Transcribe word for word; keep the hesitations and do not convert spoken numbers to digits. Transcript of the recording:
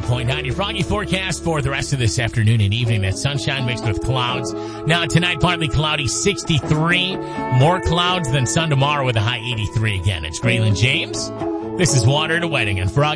nine point nine. Your Froggy forecast for the rest of this afternoon and evening. That sunshine mixed with clouds. Now tonight, partly cloudy, sixty-three. More clouds than sun tomorrow with a high eighty-three again. It's Graylin James. This is Water to Wedding on Froggy.